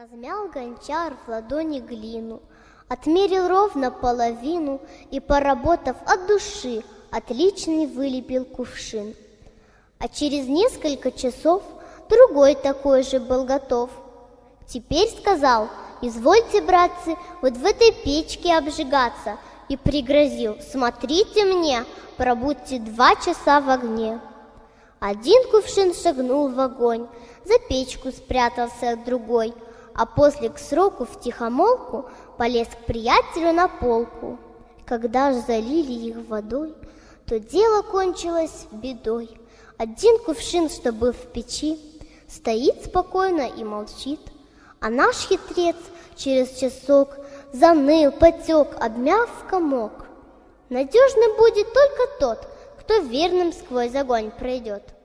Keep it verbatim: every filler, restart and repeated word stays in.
Размял гончар в ладони глину, отмерил ровно половину и, поработав от души, отличный вылепил кувшин. А через несколько часов другой такой же был готов. Теперь сказал: извольте, братцы, вот в этой печке обжигаться, и пригрозил: смотрите мне, пробудьте два часа в огне. Один кувшин шагнул в огонь, за печку спрятался другой, а после к сроку втихомолку полез к приятелю на полку. Когда ж залили их водой, то дело кончилось бедой. Один кувшин, что был в печи, стоит спокойно и молчит, а наш хитрец через часок заныл, потек, обмяв в комок. Надежный будет только тот, кто верным сквозь огонь пройдет.